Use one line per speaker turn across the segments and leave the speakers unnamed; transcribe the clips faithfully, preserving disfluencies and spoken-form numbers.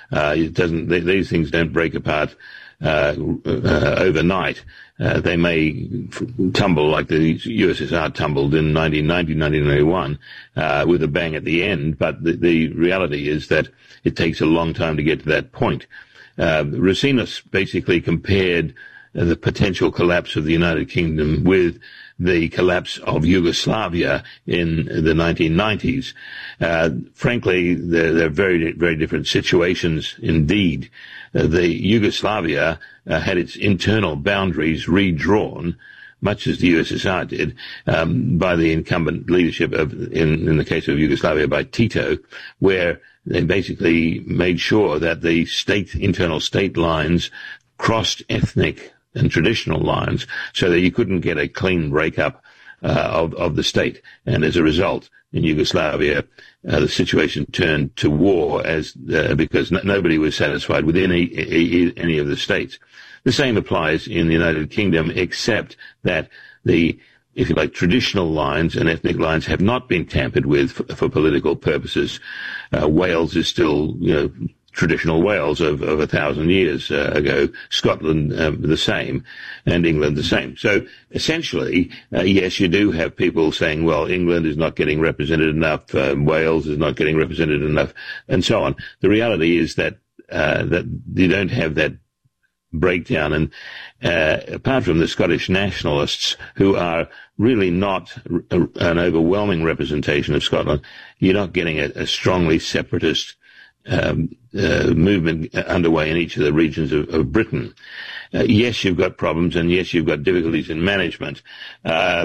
Uh, it doesn't. They, these things don't break apart uh, uh, overnight. Uh, they may f- tumble like the U S S R tumbled in nineteen ninety, nineteen ninety-one, uh, with a bang at the end. But the, the reality is that it takes a long time to get to that point. Uh, Racinus basically compared uh, the potential collapse of the United Kingdom with the collapse of Yugoslavia in the nineteen nineties. Uh, frankly, they're, they're very, very different situations indeed. Uh, the Yugoslavia uh, had its internal boundaries redrawn, much as the U S S R did, um, by the incumbent leadership of, in, in the case of Yugoslavia, by Tito, where they basically made sure that the state, internal state lines crossed ethnic and traditional lines so that you couldn't get a clean breakup uh, of, of the state. And as a result, in Yugoslavia, uh, the situation turned to war as uh, because n- nobody was satisfied with any, any of the states. The same applies in the United Kingdom, except that the, if you like, traditional lines and ethnic lines have not been tampered with for, for political purposes. Uh, Wales is still, you know, traditional Wales of, of a thousand years uh, ago, Scotland um, the same, and England the same. So essentially, uh, yes, you do have people saying, well, England is not getting represented enough, uh, Wales is not getting represented enough, and so on. The reality is that uh, that you don't have that breakdown, and uh, apart from the Scottish nationalists, who are really not a, an overwhelming representation of Scotland, you're not getting a, a strongly separatist Um, uh, movement underway in each of the regions of, of Britain. Uh, yes, you've got problems, and yes, you've got difficulties in management. Uh,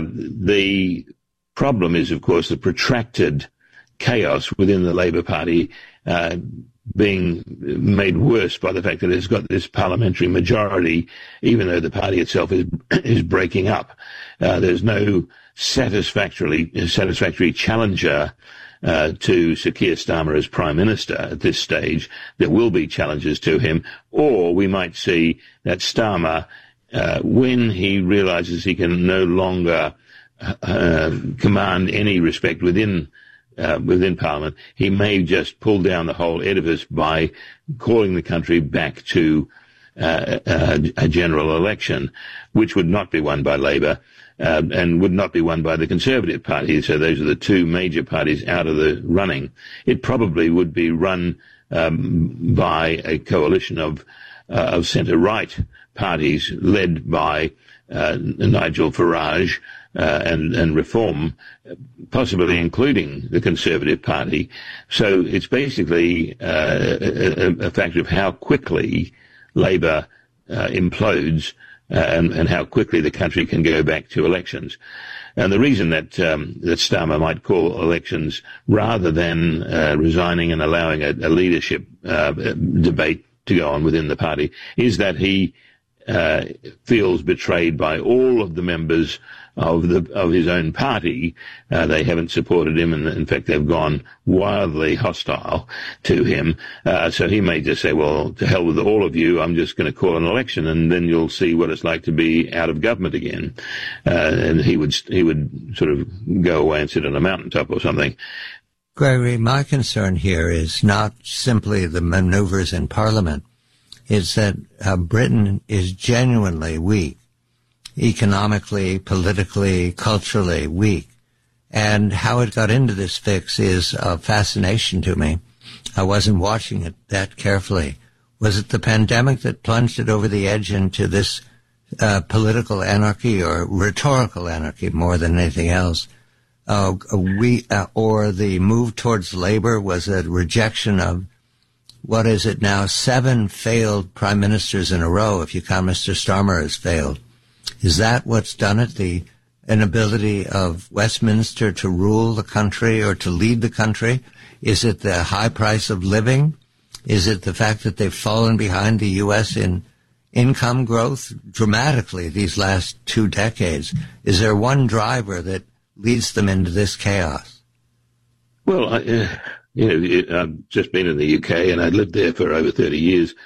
the problem is, of course, the protracted chaos within the Labour Party, uh, being made worse by the fact that it's got this parliamentary majority, even though the party itself is is breaking up. Uh, there's no satisfactorily satisfactory challenger Uh, to Sir Keir Starmer as Prime Minister at this stage. There will be challenges to him, or we might see that Starmer, uh, when he realises he can no longer uh, command any respect within uh, within Parliament, he may just pull down the whole edifice by calling the country back to uh, uh, a general election, which would not be won by Labour. Uh, and would not be won by the Conservative Party. So those are the two major parties out of the running. It probably would be run um, by a coalition of uh, of centre-right parties led by uh, Nigel Farage uh, and, and Reform, possibly including the Conservative Party. So it's basically uh, a, a factor of how quickly Labour uh, implodes, Uh, and, and how quickly the country can go back to elections. And the reason that um, that Starmer might call elections rather than uh, resigning and allowing a, a leadership uh, debate to go on within the party is that he uh, feels betrayed by all of the members of the of his own party. Uh, they haven't supported him, and in fact they've gone wildly hostile to him. Uh, so he may just say, well, to hell with all of you, I'm just going to call an election, and then you'll see what it's like to be out of government again. Uh, and he would he would sort of go away and sit on a mountaintop or something.
Gregory, my concern here is not simply the maneuvers in Parliament. It's that uh, Britain is genuinely weak. Economically, politically, culturally weak. And how it got into this fix is a fascination to me. I wasn't watching it that carefully. Was it the pandemic that plunged it over the edge into this uh, political anarchy, or rhetorical anarchy more than anything else? Uh, we, uh, or the move towards labor was a rejection of, what is it now, seven failed prime ministers in a row, if you count Mister Starmer has failed. Is that what's done it, the inability of Westminster to rule the country or to lead the country? Is it the high price of living? Is it the fact that they've fallen behind the U S in income growth dramatically these last two decades? Is there one driver that leads them into this chaos?
Well, I, uh, you know, I've just been in the U K, and I'd lived there for over thirty years.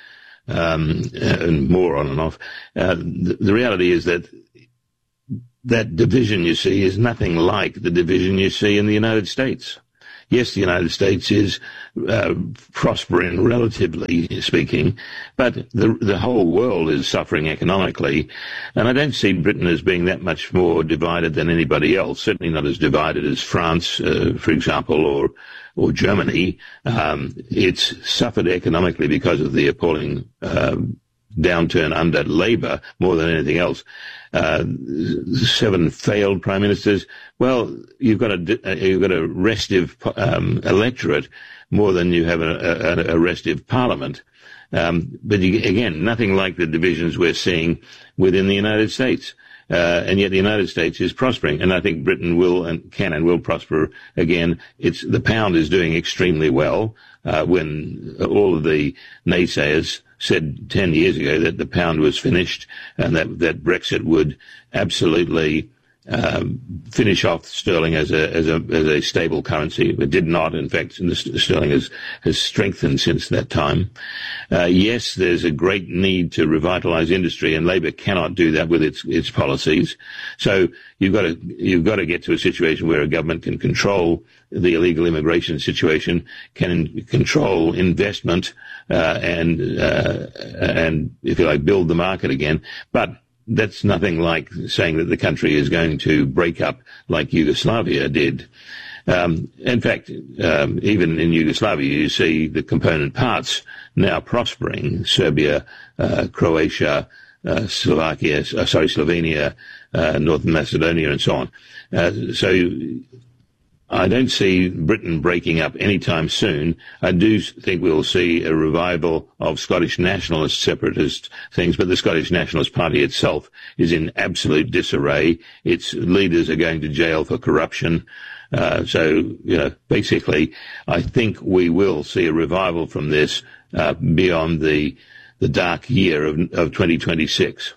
Um, and more on and off. Uh, the, the reality is that that division you see is nothing like the division you see in the United States. Yes, the United States is uh, prospering, relatively speaking, but the the whole world is suffering economically, and I don't see Britain as being that much more divided than anybody else. Certainly not as divided as France, uh, for example, or or Germany. Um, it's suffered economically because of the appalling um, downturn under Labour more than anything else. Uh, seven failed prime ministers. Well, you've got a you've got a restive um, electorate more than you have a, a, a restive parliament. Um, but you, again, nothing like the divisions we're seeing within the United States. Uh, and yet the United States is prospering, and I think Britain will and can and will prosper again. It's the pound is doing extremely well. Uh, when all of the naysayers said ten years ago that the pound was finished and that, that Brexit would absolutely um, finish off sterling as a as a as a stable currency. It did not. In fact, the sterling has has strengthened since that time. Uh, yes, there's a great need to revitalise industry, and Labor cannot do that with its its policies. So you've got to you've got to get to a situation where a government can control the illegal immigration situation, can control investment, uh, and uh, and if you like, build the market again, but that's nothing like saying that the country is going to break up like Yugoslavia did. Um, in fact, um, even in Yugoslavia, you see the component parts now prospering: Serbia, uh, Croatia, uh, Slovakia, uh, sorry, Slovenia, uh, North Macedonia, and so on. Uh, so I don't see Britain breaking up anytime soon. I do think we'll see a revival of Scottish nationalist separatist things, but the Scottish Nationalist Party itself is in absolute disarray. Its leaders are going to jail for corruption. Uh, so, you know, basically, I think we will see a revival from this uh, beyond the the dark year of, of twenty twenty-six.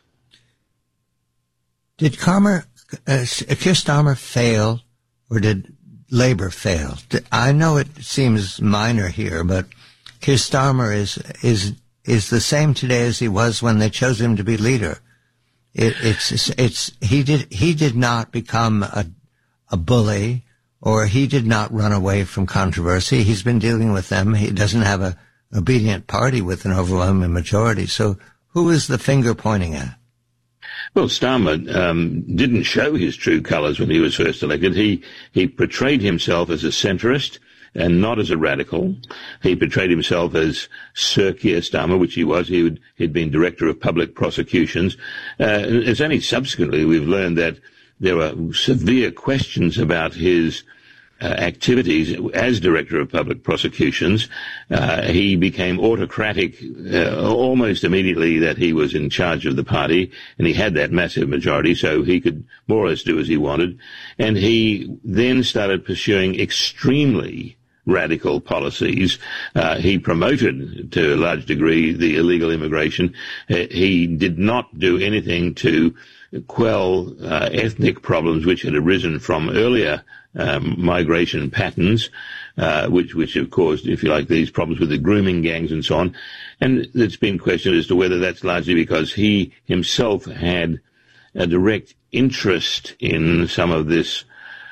Did Karmer, uh, Keir Starmer fail, or did Labour fail? I know it seems minor here, but Keir Starmer is is is the same today as he was when they chose him to be leader. It, it's it's he did he did not become a a bully, or he did not run away from controversy. He's been dealing with them. He doesn't have a obedient party with an overwhelming majority. So who is the finger pointing at?
Well, Starmer um, didn't show his true colours when he was first elected. He he portrayed himself as a centrist and not as a radical. He portrayed himself as Sir Keir Starmer, which he was. He would, he'd been Director of Public Prosecutions. Uh, it's only subsequently we've learned that there were severe questions about his Uh, activities as Director of Public Prosecutions. Uh, he became autocratic uh, almost immediately that he was in charge of the party, and he had that massive majority, so he could more or less do as he wanted. And he then started pursuing extremely radical policies. Uh, he promoted, to a large degree, the illegal immigration. Uh, he did not do anything to quell uh, ethnic problems which had arisen from earlier Um, migration patterns, uh, which which have caused, if you like, these problems with the grooming gangs and so on. And it's been questioned as to whether that's largely because he himself had a direct interest in some of this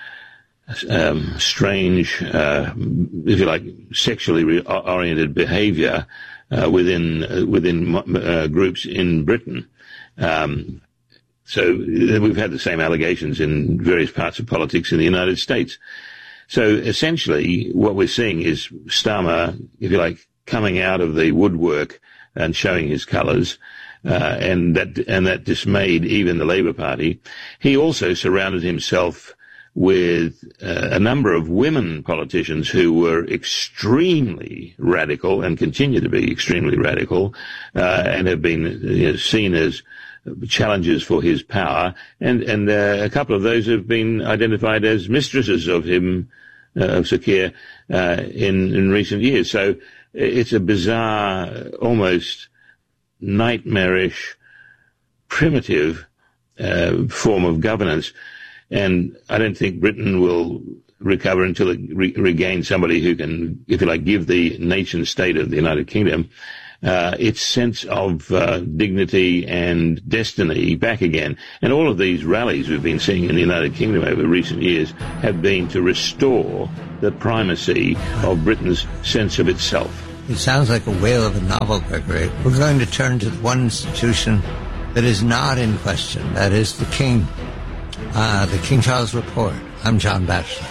um, strange, uh, if you like, sexually re- oriented behaviour uh, within uh, within uh, groups in Britain. Um, So we've had the same allegations in various parts of politics in the United States. So essentially what we're seeing is Starmer, if you like, coming out of the woodwork and showing his colours, uh, and that and that dismayed even the Labour Party. He also surrounded himself with uh, a number of women politicians who were extremely radical and continue to be extremely radical, uh, and have been you know, seen as challenges for his power, and and uh, a couple of those have been identified as mistresses of him, uh, of Sir Keir, uh, in in recent years. So it's a bizarre, almost nightmarish, primitive uh, form of governance, and I don't think Britain will recover until it re- regains somebody who can, if you like, give the nation state of the United Kingdom uh, its sense of uh, dignity and destiny back again. And all of these rallies we've been seeing in the United Kingdom over recent years have been to restore the primacy of Britain's sense of itself.
It sounds like a whale of a novel, Gregory. We're going to turn to one institution that is not in question. That is the King. Uh, the King Charles Report. I'm John Batchelor.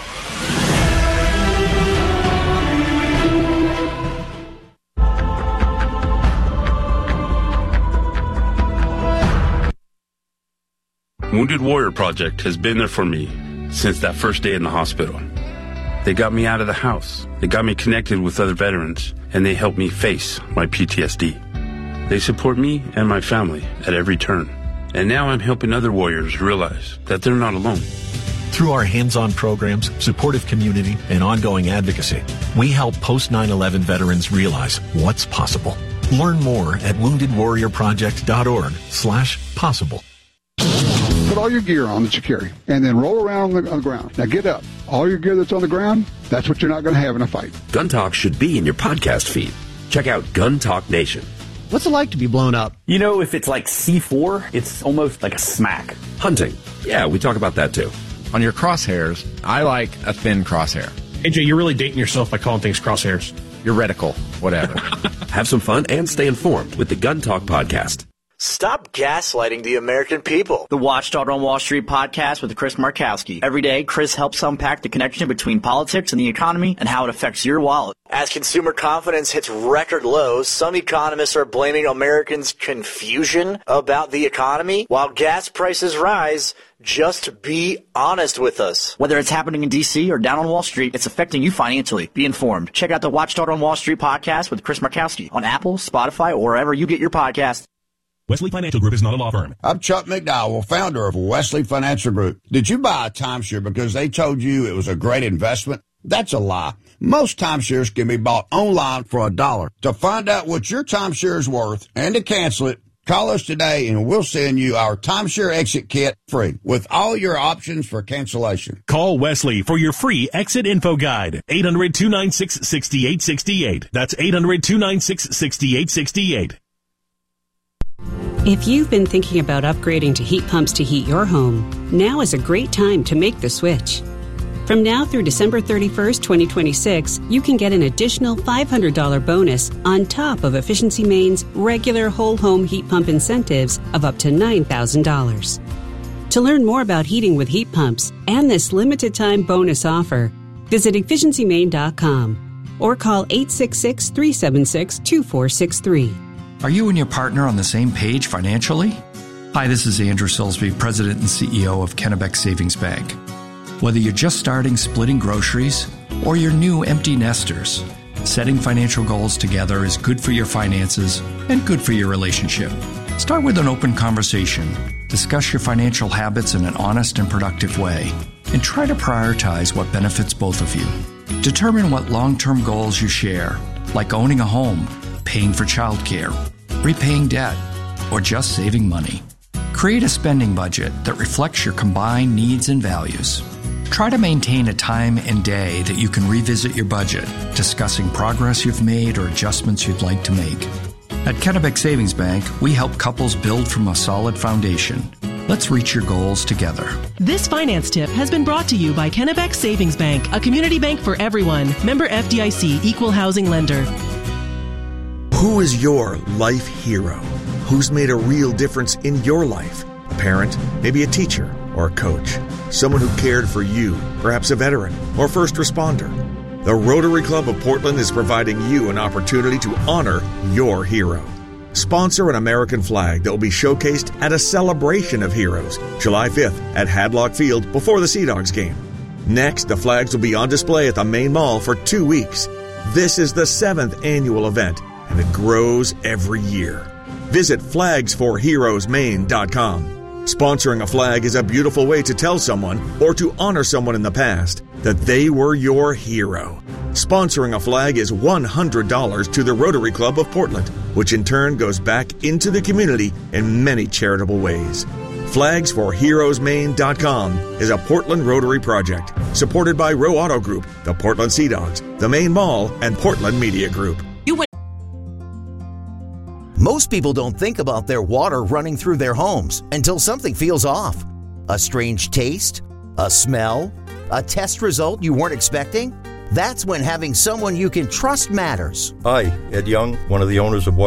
Wounded Warrior Project has been there for me since that first day in the hospital. They got me out of the house. They got me connected with other veterans, and they helped me face my P T S D. They support me and my family at every turn. And now I'm helping other warriors realize that they're not alone.
Through our hands-on programs, supportive community, and ongoing advocacy, we help post nine eleven veterans realize what's possible. Learn more at wounded warrior project dot org slash possible.
Put all your gear on that you carry, and then roll around on the, on the ground. Now get up. All your gear that's on the ground, that's what you're not going to have in a fight.
Gun Talk should be in your podcast feed. Check out Gun Talk Nation.
What's it like to be blown up?
You know, if it's like C four, it's almost like a smack.
Hunting. Yeah, we talk about that too.
On your crosshairs, I like a thin crosshair.
A J, you're really dating yourself by calling things crosshairs.
Your reticle, whatever.
Have some fun and stay informed with the Gun Talk podcast.
Stop gaslighting the American people. The Watchdog on Wall Street podcast with Chris Markowski. Every day, Chris helps unpack the connection between politics and the economy and how it affects your wallet. As consumer confidence hits record lows, some economists are blaming Americans' confusion about the economy. While gas prices rise, just be honest with us. Whether it's happening in D C or down on Wall Street, it's affecting you financially. Be informed. Check out the Watchdog on Wall Street podcast with Chris Markowski on Apple, Spotify, or wherever you get your podcasts.
Wesley Financial Group is not a law firm.
I'm Chuck McDowell, founder of Wesley Financial Group. Did you buy a timeshare because they told you it was a great investment? That's a lie. Most timeshares can be bought online for a dollar. To find out what your timeshare is worth and to cancel it, call us today and we'll send you our timeshare exit kit free with all your options for cancellation.
Call Wesley for your free exit info guide. eight hundred, two nine six, six eight six eight. That's eight hundred, two nine six, six eight six eight.
If you've been thinking about upgrading to heat pumps to heat your home, now is a great time to make the switch. From now through December thirty-first, twenty twenty-six, you can get an additional five hundred dollars bonus on top of Efficiency Maine's regular whole home heat pump incentives of up to nine thousand dollars. To learn more about heating with heat pumps and this limited time bonus offer, visit efficiency maine dot com or call eight six six, three seven six, two four six three.
Are you and your partner on the same page financially? Hi, this is Andrew Silsby, President and C E O of Kennebec Savings Bank. Whether you're just starting splitting groceries or you're new empty nesters, setting financial goals together is good for your finances and good for your relationship. Start with an open conversation. Discuss your financial habits in an honest and productive way, and try to prioritize what benefits both of you. Determine what long-term goals you share, like owning a home, paying for childcare, repaying debt, or just saving money. Create a spending budget that reflects your combined needs and values. Try to maintain a time and day that you can revisit your budget, discussing progress you've made or adjustments you'd like to make. At Kennebec Savings Bank, we help couples build from a solid foundation. Let's reach your goals together.
This finance tip has been brought to you by Kennebec Savings Bank, a community bank for everyone. Member F D I C, Equal Housing Lender.
Who is your life hero? Who's made a real difference in your life? A parent, maybe a teacher, or a coach. Someone who cared for you, perhaps a veteran or first responder. The Rotary Club of Portland is providing you an opportunity to honor your hero. Sponsor an American flag that will be showcased at a celebration of heroes, July fifth at Hadlock Field before the Sea Dogs game. Next, the flags will be on display at the main mall for two weeks. This is the seventh annual event, and it grows every year. Visit flags for heroes maine dot com. Sponsoring a flag is a beautiful way to tell someone, or to honor someone in the past, that they were your hero. Sponsoring a flag is one hundred dollars to the Rotary Club of Portland, which in turn goes back into the community in many charitable ways. flags for heroes maine dot com is a Portland Rotary project, supported by Row Auto Group, the Portland Sea Dogs, the Maine Mall, and Portland Media Group.
Most people don't think about their water running through their homes until something feels off. A strange taste? A smell? A test result you weren't expecting? That's when having someone you can trust matters.
Hi, Ed Young, one of the owners of Water